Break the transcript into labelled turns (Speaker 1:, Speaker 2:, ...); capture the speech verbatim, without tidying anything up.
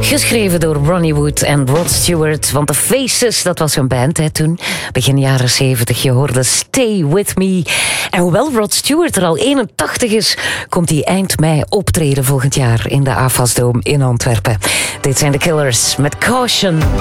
Speaker 1: Geschreven door Ronnie Wood en Rod Stewart. Want The Faces, dat was een band hè, toen. Begin jaren zeventig. Je hoorde Stay With Me. En hoewel Rod Stewart er al eenentachtig is, komt hij eind mei optreden volgend jaar in de AFAS Dome in Antwerpen. Dit zijn de Killers met Caution.